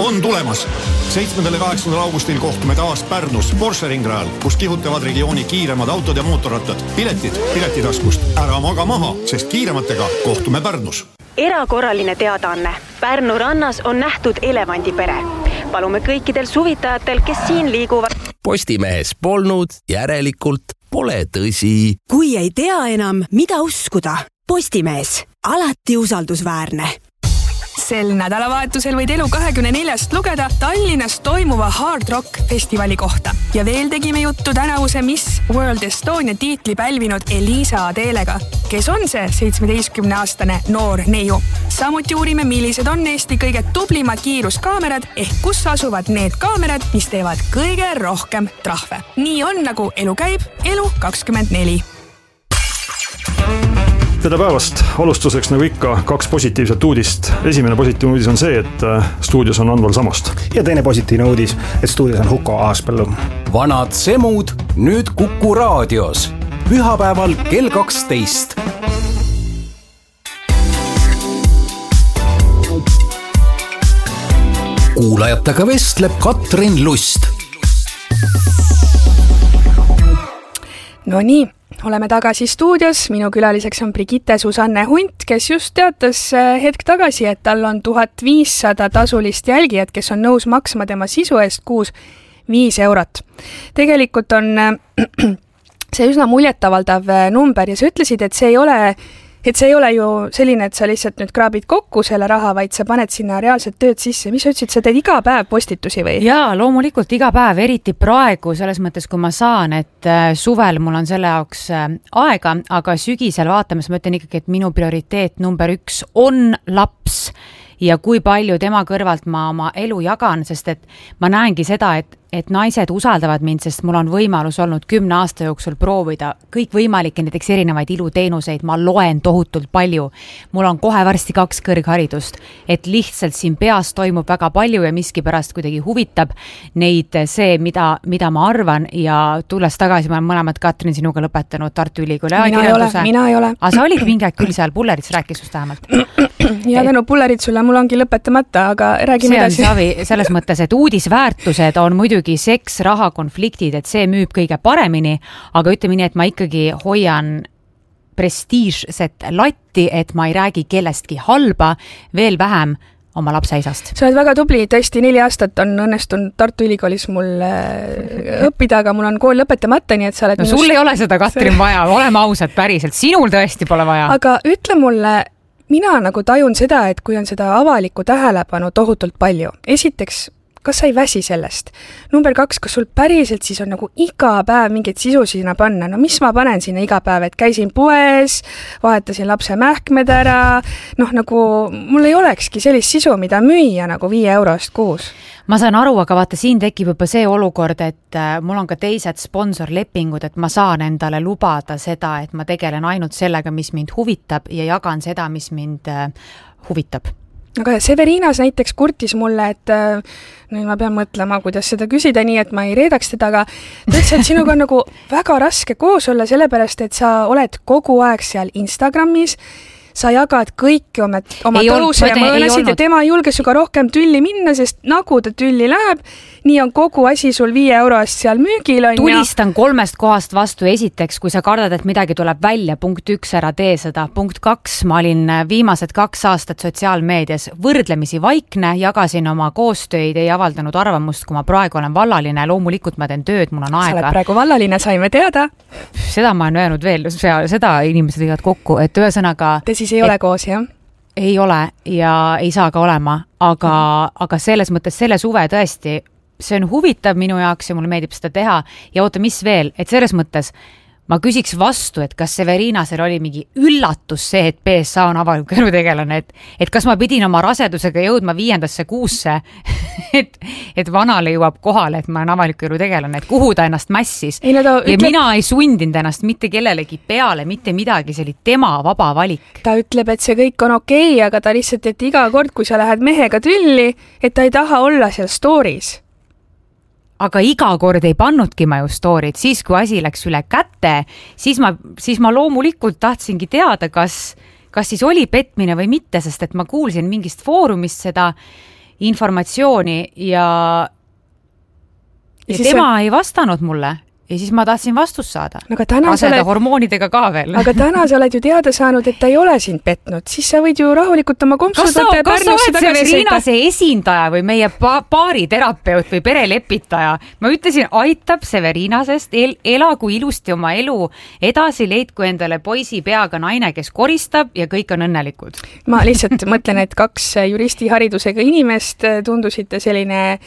on tulemas. 7. ja 8. augustil kohtume taas Pärnus Porsche ringrajal, kus kihutavad regiooni kiiremad autod ja mootorrattad. Piletitaskust. Ära maga maha, sest kiirematega kohtume Pärnus. Erakorraline teadaanne. Pärnu rannas on nähtud elevandipere. Palume kõikidel suvitajatel, kes siin liiguvad. Postimehes polnud, järelikult pole tõsi. Kui ei tea enam, mida uskuda. Postimees. Alati usaldusväärne. Sel nädalavahetusel võid Elu24 lugeda Tallinnas toimuva Hard Rock festivali kohta. Ja veel tegime juttu tänavuse Miss World Estonia tiitli pälvinud Elisa Adelega, kes on see 17-aastane noor neiu. Samuti uurime, millised on Eesti kõige tublimad kiiruskaamerad ehk kus asuvad need kaamerad, mis teevad kõige rohkem trahve. Nii on, nagu elu käib, Elu24. Tere päevast! Alustuseks nagu ikka 2 positiivset uudist. Esimene positiivne uudis on see, et stuudios on Anval Samost. Ja teine positiivne uudis, et stuudios on Huko Aaspõllu. Vanad semud nüüd Kuku raadios. Pühapäeval kell 12. Kuulajatega vestleb Katrin Lust. No nii, oleme tagasi stuudios. Minu külaliseks on Brigitte Susanne Hunt, kes just teatas hetk tagasi, et tal on 1500 tasulist jälgijat, kes on nõus maksma tema sisu eest kuus 5 eurot. Tegelikult on see üsna muljetavaldav number ja sa ütlesid, et see ei ole ju selline, et sa lihtsalt nüüd kraabid kokku selle raha, vaid sa paned sinna reaalselt tööd sisse. Mis sa ütlesid, sa teed iga päev postitusi või? Jaa, loomulikult iga päev, eriti praegu selles mõttes, kui ma saan, et suvel mul on selle jaoks aega, aga sügisel vaatamas ma ütlen ikkagi, et minu prioriteet number 1 on laps ja kui palju tema kõrvalt ma oma elu jagan, sest et ma näengi seda, et naised usaldavad mind, sest mul on võimalus olnud 10 aasta jooksul proovida kõik võimalikke näiteks erinevaid iluteenuseid, ma loen tohutult palju. Mul on kohe varsti 2 kõrgharidust, et lihtsalt siin peas toimub väga palju ja miski pärast kuidagi huvitab neid see, mida ma arvan ja tulles tagasi, ma olen mõlemad Katrin sinuga lõpetanud Tartu Ülikooli ajakirjanduse. Mina ei ole. Aga sa olid mingi aeg küll seal, Pullerits rääkis just vähemalt. Ja tänu Pullerit sulle mul ongi lõpetamata, aga räägime edasi. See on Savi selles mõttes, et uudisväärtused on muidugi seks, raha, konfliktid, et see müüb kõige paremini, aga ütleme nii, et ma ikkagi hoian prestiižset latti, et ma ei räägi kellestki halba, veel vähem oma lapse isast. Sa oled väga tubli, tõesti 4 aastat on õnnestunud Tartu Ülikoolis mul õppida, aga mul on kool lõpetamata, nii et sa oled... No sul ei ole seda, Katrin, vaja, oleme ausad päriselt, sinul tõesti pole vaja. Aga ütle mulle, mina nagu tajun seda, et kui on seda avalikku tähelepanu tohutult palju. Esiteks, kas sa ei väsi sellest? Number 2, kas sul päriselt siis on nagu iga päev mingit sisu sinna panna? No mis ma panen sinna iga päev, et käisin poes, vahetasin lapse mähkmed ära, nagu mul ei olekski sellist sisu, mida müüa nagu 5 eurost kuus. Ma saan aru, aga vaata, siin tekib juba see olukord, et mul on ka teised sponsorlepingud, et ma saan endale lubada seda, et ma tegelen ainult sellega, mis mind huvitab ja jagan seda, mis mind huvitab. Aga Severinas näiteks kurtis mulle, et nüüd ma pean mõtlema, kuidas seda küsida nii, et ma ei reedaks teda, aga ta ütles, et sinuga on nagu väga raske koos olla, sellepärast, et sa oled kogu aeg seal Instagramis, sa jagad kõiki oma tõuse ja mõõnasid ja tema ei julge suga rohkem tülli minna, sest nagu ta tülli läheb, nii on kogu asi sul 5 eurost seal müügil. Tulistan 3 kohast vastu. Esiteks, kui sa kardad, et midagi tuleb välja, punkt 1, ära tee seda. Punkt 2, ma olin viimased 2 aastat sotsiaalmeedias võrdlemisi vaikne, jagasin oma koostöid, ei avaldanud arvamust, kui ma praegu olen vallaline. Loomulikult ma teen tööd, mul on aega. Sa oled praegu vallaline, saime teada. Seda ma olen öelnud veel, seda inimesed võivad kokku, et ühesõnaga... Te siis ei ole koos, jah? Ei ole ja ei saa ka olema, aga selles mõttes selle suve tõesti, see on huvitav minu jaoks ja mulle meeldib seda teha ja oota, mis veel, et selles mõttes ma küsiks vastu, et kas Severinasel oli mingi üllatus see, et PSA on avaliku elu tegelane, et kas ma pidin oma rasedusega jõudma 5. kuusse, et vanale jõuab kohale, et ma olen avaliku elu tegelane, et kuhu ta ennast mässis. Mina ei sundinud ennast mitte kellelegi peale, mitte midagi, see oli tema vaba valik. Ta ütleb, et see kõik on okei, aga ta lihtsalt, et iga kord, kui sa lähed mehega tülli, et ta ei taha olla seal stories. Aga iga kord ei pannudki ma ju story'd, siis kui asi läks üle kätte, siis ma loomulikult tahtsingi teada, kas siis oli petmine või mitte, sest et ma kuulsin mingist foorumist seda informatsiooni ja tema ei vastanud mulle. Ja siis ma tahtsin vastust saada. No, raseda hormoonidega ka veel. Aga täna sa oled ju teada saanud, et ta ei ole sind petnud. Siis sa võid ju rahulikult oma kompsudate Kas sa oled Severiina see esindaja või meie baariterapeut või perelepitaja? Ma ütlesin, aitab Severiinasest, elagu ilusti oma elu edasi, leidku endale poisi peaga naine, kes koristab ja kõik on õnnelikud. Ma lihtsalt mõtlen, et 2 juristiharidusega inimest tundusite selline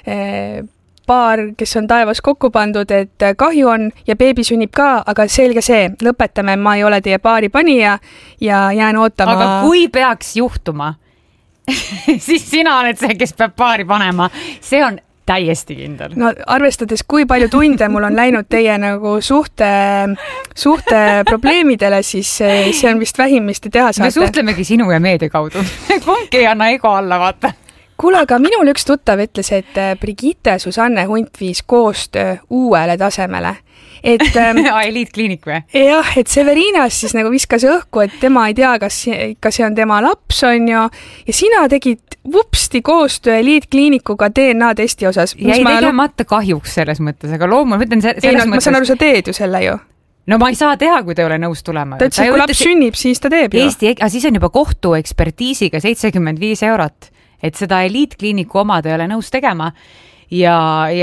paar, kes on taevas kokku pandud, et kahju on ja beebi sünnib ka, aga selge see, lõpetame, ma ei ole teie paari panija ja jään ootama. Aga kui peaks juhtuma, siis sina oled see, kes peab paari panema. See on täiesti kindel. No arvestades, kui palju tunde mul on läinud teie nagu suhte probleemidele, siis see on vist vähim, mis te teha saate. Me suhtlemegi sinu ja meedia kaudu. Kumbki ei anna ego alla, vaata. Kuule, aga minul üks tuttav ütles, et Brigitte Susanne Hunt viis koostöö uuele tasemele. Eliitkliinik või? Jah, et Severiinas siis nagu viskas õhku, et tema ei tea, kas see on tema laps on ju. Ja sina tegid vupsti koostöö Eliitkliinikuga DNA-testi osas. Jäi tegemata kahjuks selles mõttes, aga loomul mõtlen selles mõttes. Ma saan aru, sa teed ju selle ju. No ma ei saa teha, kui ta ei ole nõus tulema. Ta ütles, et kui laps sünnib, siis ta teeb ju. Siis on juba kohtu ekspertiisiga 75 €. Et seda Eliitkliiniku omad ei ole nõus tegema ja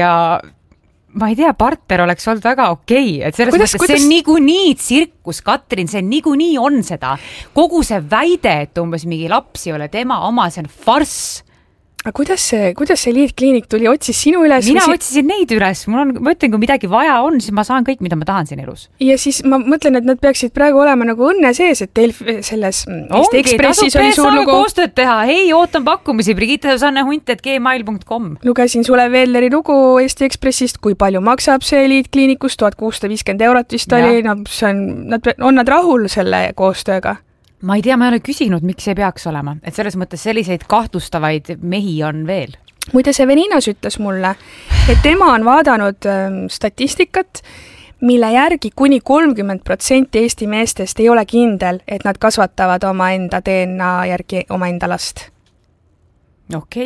ma ei tea, partner oleks olnud väga okei. Et selles mõttes, see on niikuinii tsirkus, Katrin, see niikuinii on seda. Kogu see väide, et umbes mingi laps ei ole tema oma, see on farss. Aga kuidas see Eliitkliinik tuli, otsis sinu üles? Mina otsisin neid üles. Ma ütlen, kui midagi vaja on, siis ma saan kõik, mida ma tahan siin elus. Ja siis ma mõtlen, et nad peaksid praegu olema nagu õnne sees, et teil selles Eesti Ekspressis oli suur lugu. Koostööd teha. Hei, ootan pakkumisi brigitte.susannehunt@gmail.com. Lugesin Sulev Velleri lugu Eesti Ekspressist, kui palju maksab see Eliitkliinikus, 1650 € vist oli. No, on nad rahul selle koostööga? Ma ei tea, ma ei ole küsinud, miks see peaks olema. Et selles mõttes selliseid kahtlustavaid mehi on veel. Muide, Severiinas ütles mulle, et tema on vaadanud statistikat, mille järgi kuni 30% Eesti meestest ei ole kindel, et nad kasvatavad oma enda DNA järgi oma enda last. Okei.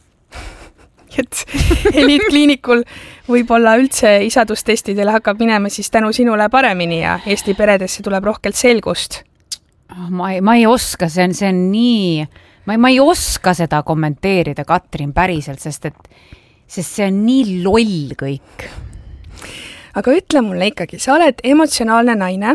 Et Eliitkliinikul võib-olla üldse isadustestidele hakkab minema siis tänu sinule paremini ja Eesti peredesse tuleb rohkelt selgust. Ma ei oska, see on nii, ma ei oska seda kommenteerida, Katrin, päriselt, sest see on nii loll kõik. Aga ütle mulle ikkagi, sa oled emotsionaalne naine.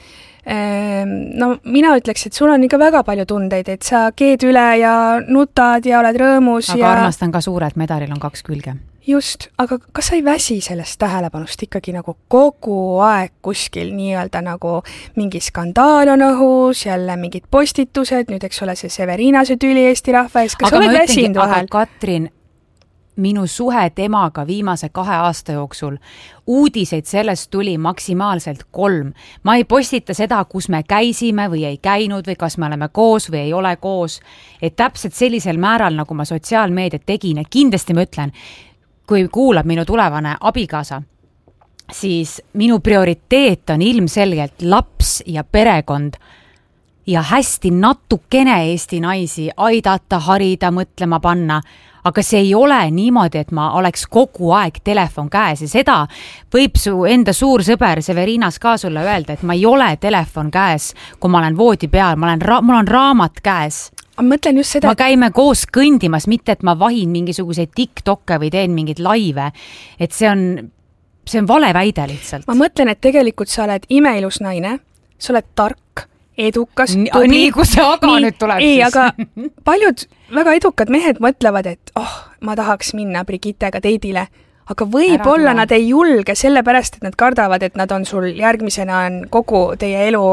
No mina ütleks, et sul on ikka väga palju tundeid, et sa keed üle ja nutad ja oled rõõmus. Aga armastan ka suure, et medalil on 2 külge. Just, aga kas sa ei väsi sellest tähelepanust ikkagi nagu kogu aeg kuskil nii-öelda nagu mingi skandaal on õhus, jälle mingid postitused, nüüd eks ole see Severiinase tüli Eesti rahva ees, kas sa oled väsinud vahel? Aga Katrin, minu suhe temaga viimase 2 aasta jooksul, uudiseid sellest tuli maksimaalselt 3. Ma ei postita seda, kus me käisime või ei käinud või kas me oleme koos või ei ole koos. Et täpselt sellisel määral, nagu ma sotsiaalmeediat tegin, ja kindlasti ma ütlen, kui kuulab minu tulevane abikaasa, siis minu prioriteet on ilmselgelt laps ja perekond ja hästi natukene Eesti naisi aidata, harida, mõtlema panna. Aga see ei ole niimoodi, et ma oleks kogu aeg telefon käes ja seda võib su enda suur sõber Severiinas ka sulle öelda, et ma ei ole telefon käes, kui ma olen voodi peal, mul on raamat käes. Ma mõtlen just seda, ma käime koos kõndimas, mitte et ma vahin mingisuguseid TikTokke või teen mingeid laive. Et see on vale väide lihtsalt. Ma mõtlen, et tegelikult sa oled imeilus naine, sa oled tark, edukas. Nii, kus see aga nüüd tuleb siis. Ei, aga paljud väga edukad mehed mõtlevad, et ma tahaks minna Brigittega teidile. Aga võib-olla nad ei julge sellepärast, et nad kardavad, et nad on sul järgmisena on kogu teie elu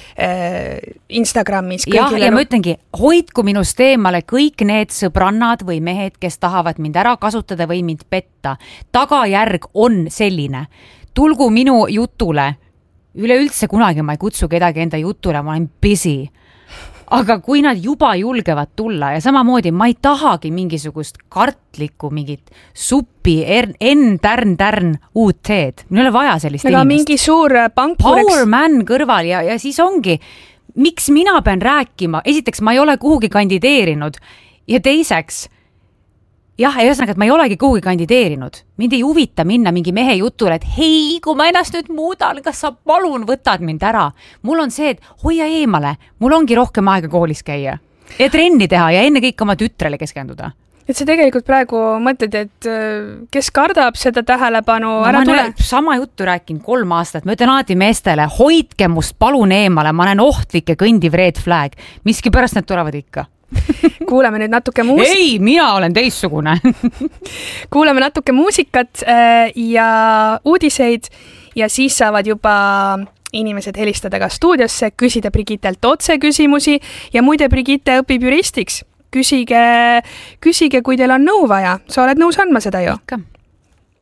Instagramis. Ja ma ütlengi, hoidku minust eemale kõik need sõbrannad või mehed, kes tahavad mind ära kasutada või mind petta. Tagajärg on selline. Tulgu minu jutule. Üleüldse kunagi ma ei kutsu kedagi enda jutule, ma olen busy. Aga kui nad juba julgevad tulla ja samamoodi ma ei tahagi mingisugust kartlikku, mingit suppi, tärn uut teed. Mul ei ole vaja sellist inimest. Mingi suur pankur. Power man kõrval ja siis ongi, miks mina pean rääkima? Esiteks, ma ei ole kuhugi kandideerinud ja teiseks, jah, ühesõnaga, et ma ei olegi kuhugi kandideerinud. Mind ei huvita minna mingi mehe jutule, et hei, kui ma ennast nüüd muudan, kas sa palun võtad mind ära? Mul on see, et hoia eemale, mul ongi rohkem aega koolis käia ja trenni teha ja enne kõik oma tütrele keskenduda. Et sa tegelikult praegu mõtled, et kes kardab seda tähelepanu, ära tule? Sama juttu rääkin 3 aastat, ma ütlen alati meestele, hoidke must palun eemale, ma olen ohtlik ja kõndiv red flag. Miski pärast need tulevad ikka. Kuuleme nüüd natuke Ei, mina olen teissugune. Kuuleme natuke muusikat ja uudiseid ja siis saavad juba inimesed helistada ka stuudiosse, küsida Brigittelt otse küsimusi ja muide Brigitte õpib juristiks. Küsige, kui teil on nõu vaja. Sa oled nõus andma seda ju?